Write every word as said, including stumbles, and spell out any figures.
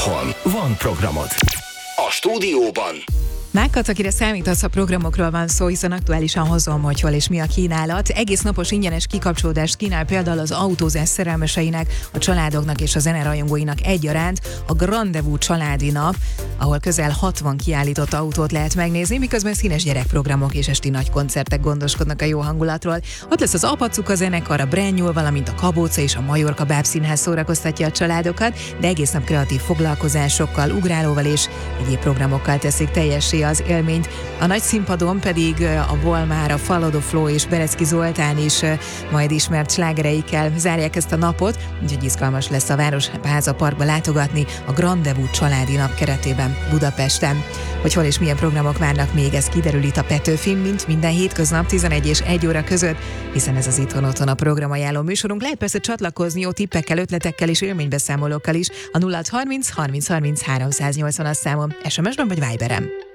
Hon van programod. A stúdióban Megkatsz, akire számítasz, a programokról van szó, hiszen aktuálisan hozom, hogy hol és mi a kínálat. Egész napos ingyenes kikapcsolódást kínál például az autózás szerelmeseinek, a családoknak és a zenerajongóinak egyaránt a Grandevú családi nap, ahol közel hatvan kiállított autót lehet megnézni, miközben színes gyerekprogramok és esti nagy koncertek gondoskodnak a jó hangulatról. Ott lesz az Apacuka zenekar, a Brand-New, valamint a Kabóca és a Majorka bábszínház szórakoztatja a családokat, de egész nap kreatív foglalkozásokkal, ugrálóval és egyéb programokkal teszik teljessé az élményt. A nagy színpadon pedig a Volmár, a Follow the Flow és Berecki Zoltán is majd ismert slágereikkel zárják ezt a napot, úgyhogy izgalmas lesz a Városháza Parkba látogatni a Grandevú családi nap keretében Budapesten. Hogy hol és milyen programok várnak még, ez kiderül itt a Petőfin, mint minden hétköznap tizenegy és egy óra között, hiszen ez az Itthon Otthon a programajánló műsorunk. Lehet persze csatlakozni jó tippekkel, ötletekkel és élménybeszámolókkal is a nulla harminc harminc harminc háromszáznyolcvan számom, es em es-ben vagy Viberen.